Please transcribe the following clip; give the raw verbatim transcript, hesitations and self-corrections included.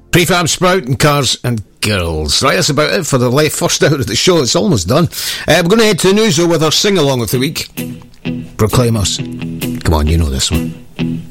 Prefab Sprout and Cars and Girls. Right, that's about it for the late first hour of the show. It's almost done. Uh, we're going to head to the news, though, with our sing-along of the week. Proclaim Us. Come on, you know this one.